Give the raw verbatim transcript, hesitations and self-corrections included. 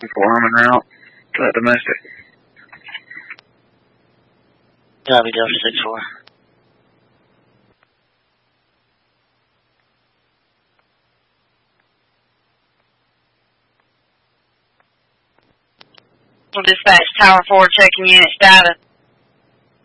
For arm and route to that domestic. Copy, Delta six four. Dispatch Tower four, checking units data.